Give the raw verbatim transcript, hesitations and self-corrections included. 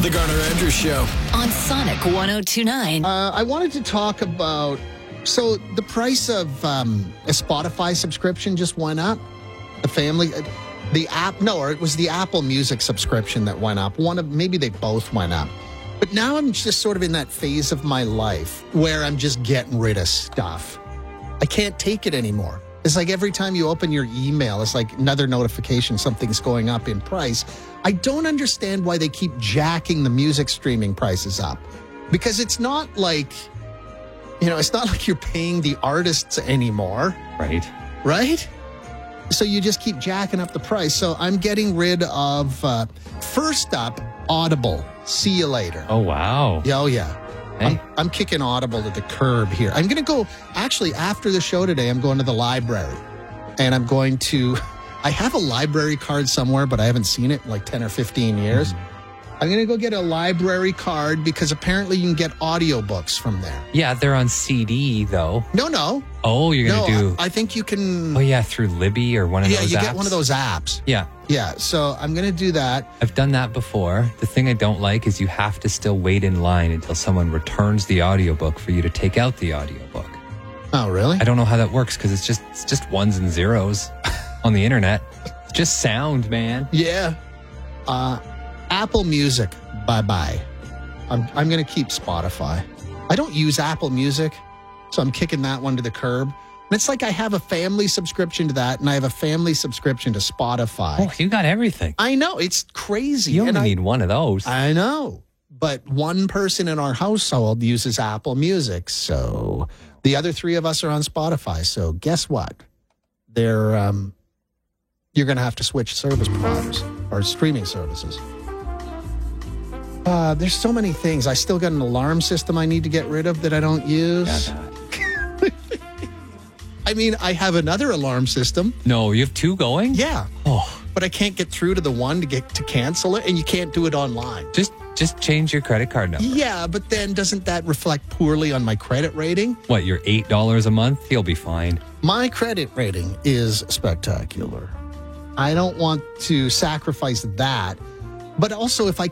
The Garner Andrews Show on Sonic one oh two point nine. Uh, I wanted to talk about, so the price of um, a Spotify subscription just went up. The family, the app, no, or it was the Apple Music subscription that went up. One of, maybe they both went up. But now I'm just sort of in that phase of my life where I'm just getting rid of stuff. I can't take it anymore. It's like every time you open your email, it's like another notification, something's going up in price. I don't understand why they keep jacking the music streaming prices up. Because it's not like, you know, it's not like you're paying the artists anymore. Right. Right? So you just keep jacking up the price. So I'm getting rid of, uh, first up, Audible. See you later. Oh, wow. Oh, yeah. Hey. I'm, I'm kicking Audible to the curb here. I'm going to go, actually, after the show today, I'm going to the library. And I'm going to, I have a library card somewhere, but I haven't seen it in like ten or fifteen years. Mm-hmm. I'm going to go get a library card because apparently you can get audiobooks from there. Yeah, they're on C D, though. No, no. Oh, you're going to no, do... I, I think you can... Oh, yeah, through Libby or one of yeah, those apps? Yeah, you get one of those apps. Yeah. Yeah, so I'm going to do that. I've done that before. The thing I don't like is you have to still wait in line until someone returns the audiobook for you to take out the audiobook. Oh, really? I don't know how that works because it's just it's just ones and zeros on the internet. It's just sound, man. Yeah. Uh, Apple Music, bye-bye. I'm, I'm going to keep Spotify. I don't use Apple Music, so I'm kicking that one to the curb. And it's like I have a family subscription to that, and I have a family subscription to Spotify. Oh, you got everything. I know. It's crazy. You only and I, need one of those. I know. But one person in our household uses Apple Music, so the other three of us are on Spotify. So guess what? They're, um, you're going to have to switch service providers or streaming services. Uh, there's so many things. I still got an alarm system I need to get rid of that I don't use. Yeah, I mean, I have another alarm system. no, you have two going? Yeah. Oh, But I can't get through to the one to get to cancel it, and you can't do it online. just just change your credit card number. Yeah, but then doesn't that reflect poorly on my credit rating? What, you're eight dollars a month? You'll be fine. My credit rating is spectacular. I don't want to sacrifice that. But also, if I